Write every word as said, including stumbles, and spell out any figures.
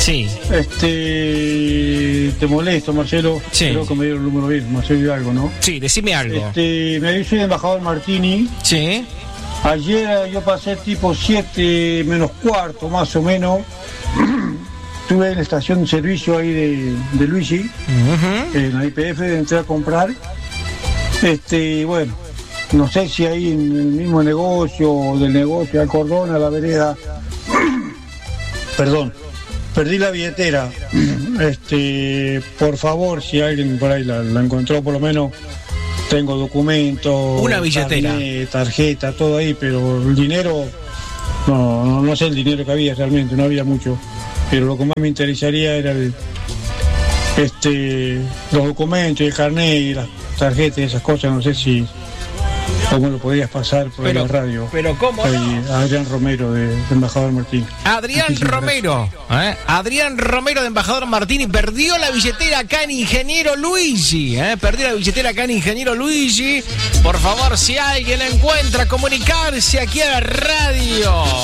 Sí. Este, te molesto, Marcelo. Sí. Creo que me dieron el número bien, Marcelo Hidalgo, ¿no? Sí, decime algo. Este, me dice el embajador Martini. Sí. Ayer yo pasé tipo siete menos cuarto, más o menos. Estuve en la estación de servicio ahí de, de Luigi, uh-huh. en la I P F, entré a comprar. Este, bueno, no sé si ahí en el mismo negocio o del negocio al cordón, a la vereda. Perdón, perdí la billetera. Este, por favor, si alguien por ahí la, la encontró, por lo menos tengo documentos, una billetera, carnet, tarjeta, todo ahí, pero el dinero, no, no, no sé el dinero que había realmente, no había mucho. Pero lo que más me interesaría era el, este, los documentos, el carnet y las tarjetas y esas cosas. No sé si cómo lo podrías pasar por pero, la radio. Pero cómo no? A Adrián Romero de, de Embajador Martín. Adrián Muchísimas Romero, ¿eh? Adrián Romero de Embajador Martín, y perdió la billetera acá en Ingeniero Luigi, ¿eh? Perdió la billetera acá en Ingeniero Luigi. Por favor, si alguien la encuentra, comunicarse aquí a la radio.